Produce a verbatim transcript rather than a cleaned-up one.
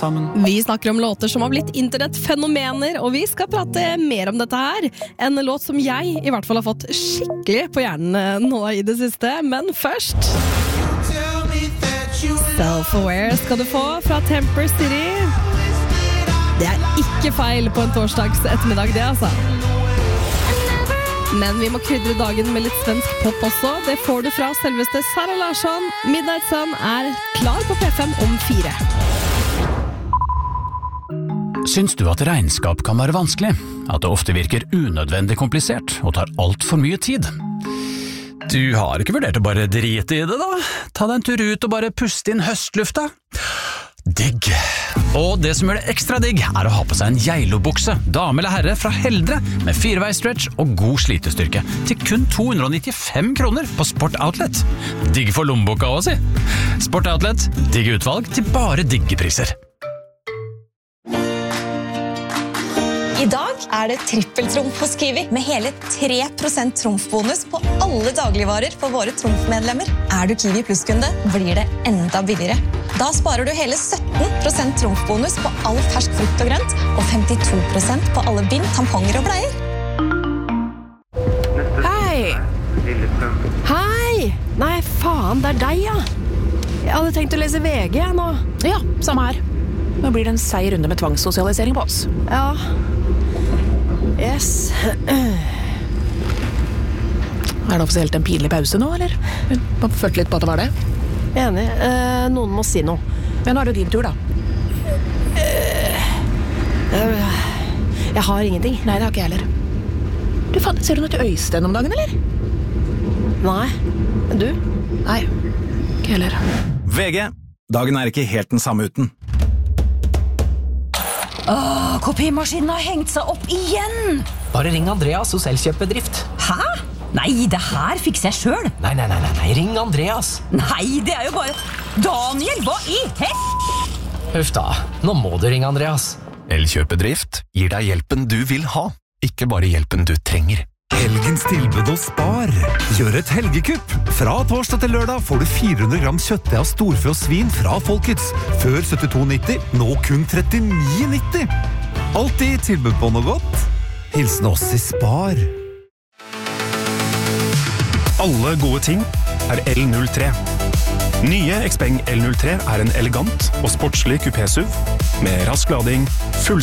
sammen. Vi snakker om låter som har blitt internettfenomener, og vi skal prate mer om dette her. En låt som jeg i hvert fall har fått skikkelig på hjernen nå i det siste, men først Self-Aware skal du få fra Temper City. Det er ikke feil på en torsdags ettermiddag det, altså. Men vi må krydre dagen med litt svensk pop også. Det får du fra selveste Sara Larsson. Midnight Sun er klar på P fem om fire. Syns du at regnskap kan være vanskelig? At det ofte virker unødvendig komplisert og tar alt for mye tid? Du har ikke vurdert å bare drite i det da? Ta deg en tur ut og bare puste inn høstlufta. Digg. Og det som gjør det ekstra digg er å ha på seg en Geilo-bukse, dame eller herre fra Heldre, med fireveisstretch og god slitestyrke, til kun to hundre og nittifem kroner på Sport Outlet. Digg for lommeboka også, si. Sport Outlet, digg utvalg til bare digge priser. I dag er det trippeltrumf hos Kiwi, med hele tre prosent trumfbonus på alle dagligvarer for våre trumfmedlemmer. Er du Kiwi Plus-kunde, blir det enda billigere. Da sparer du hele sytten prosent trumfbonus på all fersk frukt og grønt, og femtito prosent på alle bind, tamponger og bleier. Hei! Hei! Nei, faen, det er deg, ja. Jeg hadde tenkt å lese V G nå. Ja, samme her. Nå blir det en seig runde med tvangssosialisering på oss. Ja. Yes. Er det offisielt en pinlig pause nå, eller? Man følte litt på at det var det. Enig. Eh, noen må si noe. Men nå er det din tur, da. Eh, jeg har ingenting. Nei, det har ikke jeg heller. Du, faen, ser du noe til Øystein om dagen, eller? Nei. Du? Nei, ikke heller. V G. Dagen er ikke helt den samme uten. Åh, kopimaskinen har hengt seg opp igjen! Bare ring Andreas hos Elkjøpbedrift. Hæ? Nei, det her fikser jeg selv. Nei, nei, nei, nei, nei, ring Andreas. Nei, det er jo bare... Daniel, hva i hel... Huff da, nå må du ringe Andreas. Elkjøpbedrift gir deg hjelpen du vil ha, ikke bare hjelpen du trenger. Helgens tilbud hos Spar. Gjør et helgekupp. Fra torsdag til lørdag får du fire hundre gram kjøttdeig av storfe og svin fra Folkets. Før syttito nitti, nå kun trettini nitti. Alltid tilbud på noe godt. Hilsen oss i Spar. Alle gode ting er L null tre. Nye Xpeng L null tre er en elegant og sportslig kupé-S U V med rask lading, full